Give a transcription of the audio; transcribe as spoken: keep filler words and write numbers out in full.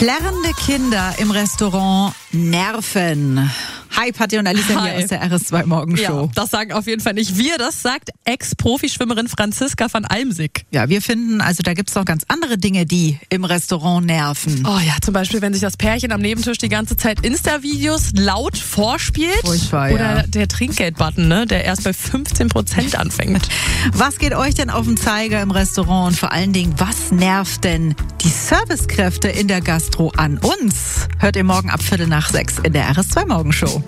Plärrende Kinder im Restaurant nerven. Hi, Patti und Alicia Hi. hier aus der R S zwei Morgenshow. Ja, das sagen auf jeden Fall nicht wir, das sagt Ex-Profischwimmerin Franziska van Almsick. Ja, wir finden, also da gibt's noch ganz andere Dinge, die im Restaurant nerven. Oh ja, zum Beispiel, wenn sich das Pärchen am Nebentisch die ganze Zeit Insta-Videos laut vorspielt. Furchtbar, ja. Oder der Trinkgeld-Button, ne, der erst bei fünfzehn Prozent anfängt. Was geht euch denn auf den Zeiger im Restaurant? Und vor allen Dingen, was nervt denn die Servicekräfte in der Gastro an uns? Hört ihr morgen ab Viertel nach sechs in der R S zwei Morgenshow.